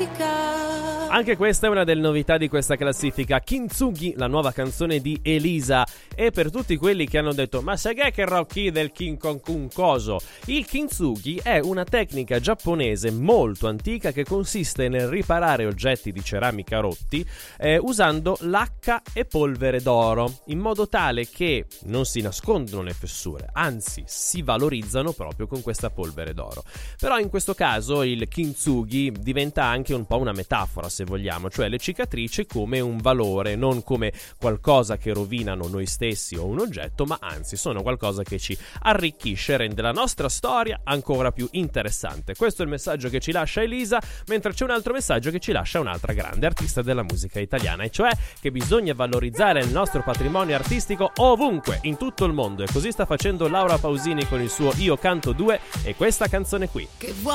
classifica. Anche questa è una delle novità di questa classifica, Kintsugi, la nuova canzone di Elisa. E per tutti quelli che hanno detto ma sai che Rocky del King Kong coso? Il Kintsugi è una tecnica giapponese molto antica che consiste nel riparare oggetti di ceramica rotti usando lacca e polvere d'oro, in modo tale che non si nascondono le fessure, anzi si valorizzano proprio con questa polvere d'oro. Però in questo caso il Kintsugi diventa anche un po' una metafora, se vogliamo, cioè le cicatrici come un valore, non come qualcosa che rovinano noi stessi o un oggetto, ma anzi sono qualcosa che ci arricchisce e rende la nostra storia ancora più interessante. Questo è il messaggio che ci lascia Elisa, mentre c'è un altro messaggio che ci lascia un'altra grande artista della musica italiana, e cioè che bisogna valorizzare il nostro patrimonio artistico ovunque, in tutto il mondo, e così sta facendo Laura Pausini con il suo Io canto 2 e questa canzone qui.